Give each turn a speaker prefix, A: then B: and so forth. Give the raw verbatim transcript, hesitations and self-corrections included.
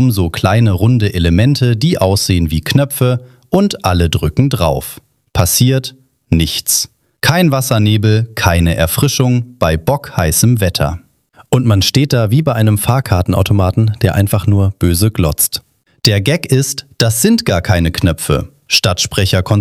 A: So kleine runde Elemente, die aussehen wie Knöpfe und alle drücken drauf. Passiert nichts. Kein Wassernebel, keine Erfrischung bei bockheißem Wetter. Und man steht da wie bei einem Fahrkartenautomaten, der einfach nur böse glotzt. Der Gag ist, das sind gar keine Knöpfe. Stadtsprecher